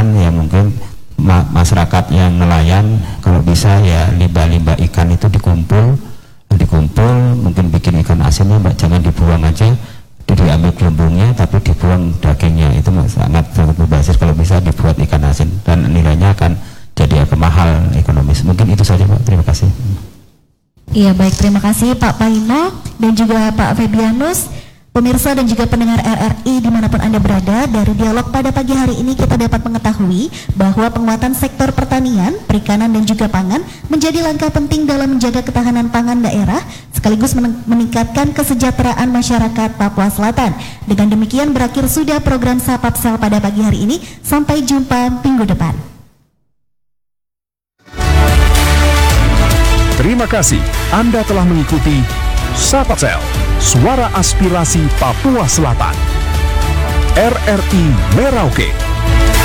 ikan ya mungkin masyarakat yang nelayan kalau bisa ya limbah-limbah ikan itu dikumpul mungkin bikin ikan asinnya Mbak, jangan dibuang aja, diambil gelembungnya tapi dibuang dagingnya, itu sangat mubazir. Kalau bisa dibuat ikan asin dan nilainya akan jadi agak mahal ekonomis. Mungkin itu saja Pak, terima kasih. Iya baik, terima kasih Pak Paino dan juga Pak Febianus. Pemirsa dan juga pendengar RRI dimanapun Anda berada, dari dialog pada pagi hari ini kita dapat mengetahui bahwa penguatan sektor pertanian, perikanan dan juga pangan menjadi langkah penting dalam menjaga ketahanan pangan daerah sekaligus meningkatkan kesejahteraan masyarakat Papua Selatan. Dengan demikian berakhir sudah program Sapapsel pada pagi hari ini. Sampai jumpa minggu depan. Terima kasih Anda telah mengikuti Sapapsel, suara aspirasi Papua Selatan. RRI Merauke.